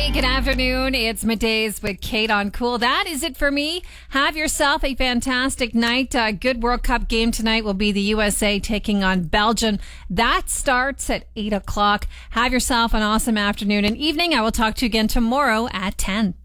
Hey, good afternoon. It's Middays with Kate on Cool. That is it for me. Have yourself a fantastic night. Good World Cup game tonight will be the USA taking on Belgium. That starts at 8 o'clock. Have yourself an awesome afternoon and evening. I will talk to you again tomorrow at 10.